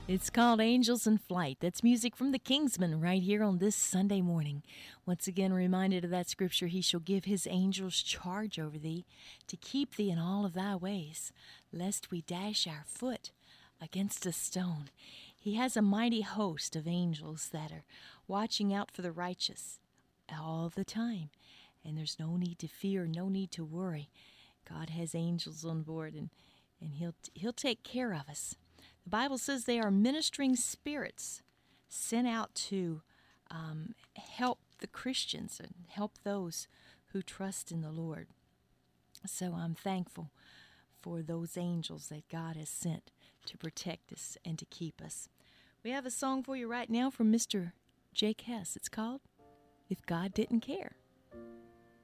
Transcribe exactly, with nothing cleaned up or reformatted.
It's called Angels in Flight. That's music from the Kingsmen right here on this Sunday morning. Once again, reminded of that scripture, He shall give His angels charge over thee to keep thee in all of thy ways, lest we dash our foot against a stone. He has a mighty host of angels that are watching out for the righteous all the time. And there's no need to fear, no need to worry. God has angels on board, and, and he'll, he'll take care of us. The Bible says they are ministering spirits sent out to um, help the Christians and help those who trust in the Lord. So I'm thankful for those angels that God has sent to protect us and to keep us. We have a song for you right now from Mister Jake Hess. It's called If God Didn't Care.